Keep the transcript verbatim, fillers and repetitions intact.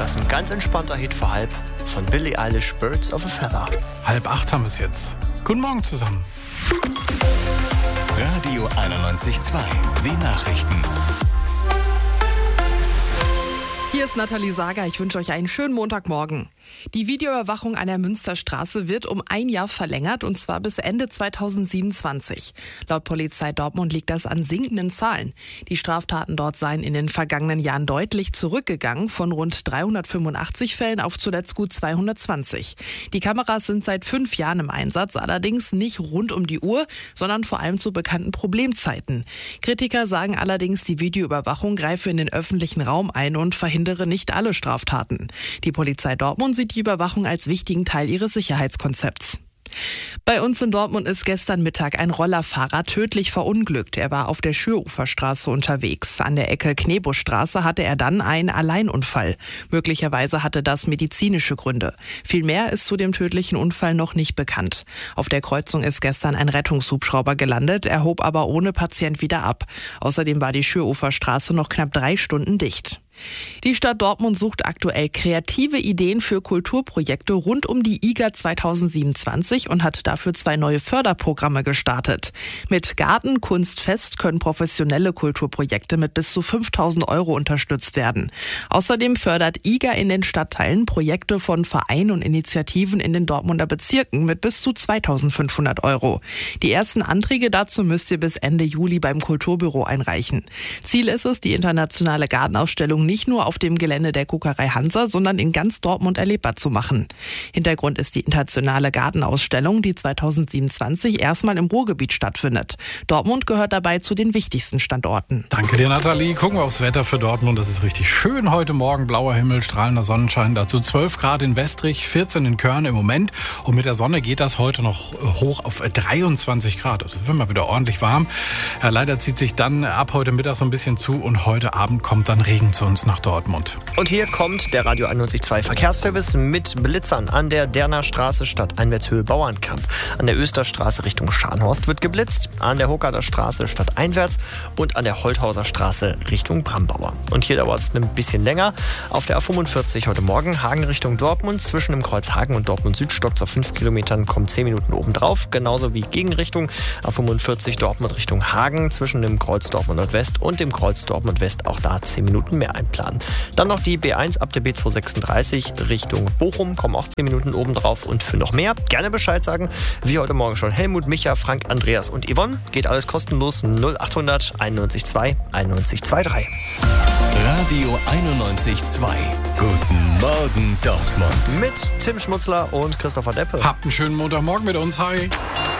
das ist ein ganz entspannter Hit für halb von Billie Eilish, Birds of a Feather. Halb acht haben wir es jetzt. Guten Morgen zusammen. Radio einundneunzig Komma zwei, die Nachrichten. Hier ist Nathalie Sager, ich wünsche euch einen schönen Montagmorgen. Die Videoüberwachung an der Münsterstraße wird um ein Jahr verlängert und zwar bis Ende zweitausendsiebenundzwanzig. Laut Polizei Dortmund liegt das an sinkenden Zahlen. Die Straftaten dort seien in den vergangenen Jahren deutlich zurückgegangen, von rund dreihundertfünfundachtzig Fällen auf zuletzt gut zweihundertzwanzig. Die Kameras sind seit fünf Jahren im Einsatz, allerdings nicht rund um die Uhr, sondern vor allem zu bekannten Problemzeiten. Kritiker sagen allerdings, die Videoüberwachung greife in den öffentlichen Raum ein und verhindere nicht alle Straftaten. Die Polizei Dortmund sieht die Überwachung als wichtigen Teil ihres Sicherheitskonzepts. Bei uns in Dortmund ist gestern Mittag ein Rollerfahrer tödlich verunglückt. Er war auf der Schüruferstraße unterwegs. An der Ecke Knebuschstraße hatte er dann einen Alleinunfall. Möglicherweise hatte das medizinische Gründe. Viel mehr ist zu dem tödlichen Unfall noch nicht bekannt. Auf der Kreuzung ist gestern ein Rettungshubschrauber gelandet, er hob aber ohne Patient wieder ab. Außerdem war die Schüruferstraße noch knapp drei Stunden dicht. Die Stadt Dortmund sucht aktuell kreative Ideen für Kulturprojekte rund um die I G A zweitausendsiebenundzwanzig und hat dafür zwei neue Förderprogramme gestartet. Mit Gartenkunstfest können professionelle Kulturprojekte mit bis zu fünftausend Euro unterstützt werden. Außerdem fördert I G A in den Stadtteilen Projekte von Vereinen und Initiativen in den Dortmunder Bezirken mit bis zu zweitausendfünfhundert Euro. Die ersten Anträge dazu müsst ihr bis Ende Juli beim Kulturbüro einreichen. Ziel ist es, die internationale Gartenausstellung nicht nur auf dem Gelände der Kokerei Hansa, sondern in ganz Dortmund erlebbar zu machen. Hintergrund ist die internationale Gartenausstellung, die zweitausendsiebenundzwanzig erstmal im Ruhrgebiet stattfindet. Dortmund gehört dabei zu den wichtigsten Standorten. Danke dir, Nathalie. Gucken wir aufs Wetter für Dortmund. Das ist richtig schön heute Morgen. Blauer Himmel, strahlender Sonnenschein. Dazu zwölf Grad in Westrich, vierzehn in Körn im Moment. Und mit der Sonne geht das heute noch hoch auf dreiundzwanzig Grad. Also wird mal wieder ordentlich warm. Ja, leider zieht sich dann ab heute Mittag so ein bisschen zu und heute Abend kommt dann Regen zu uns nach Dortmund. Und hier kommt der Radio einundneunzig Komma zwei Verkehrsservice mit Blitzern an der Derner Straße stadteinwärtshöhe Bauernkamp. An der Österstraße Richtung Scharnhorst wird geblitzt, an der Hockader Straße stadteinwärts und an der Holthauser Straße Richtung Brambauer. Und hier dauert es ein bisschen länger. Auf der A fünfundvierzig heute Morgen Hagen Richtung Dortmund. Zwischen dem Kreuz Hagen und Dortmund Süd stockt auf fünf Kilometern, kommt zehn Minuten obendrauf. Genauso wie Gegenrichtung A fünfundvierzig Dortmund Richtung Hagen. Zwischen dem Kreuz Dortmund Nordwest und dem Kreuz Dortmund West auch da zehn Minuten mehr einplanen. Dann noch die B eins ab der B zweihundertsechsunddreißig Richtung Bochum, kommen auch zehn Minuten obendrauf. Und für noch mehr gerne Bescheid sagen, wie heute Morgen schon Helmut, Micha, Frank, Andreas und Yvonne. Geht alles kostenlos null achthundert einundneunzig Komma zwei einundneunzig Komma drei. Radio einundneunzig Komma zwei. Guten Morgen Dortmund. Mit Tim Schmutzler und Christopher Deppe. Habt einen schönen Montagmorgen mit uns. Hi.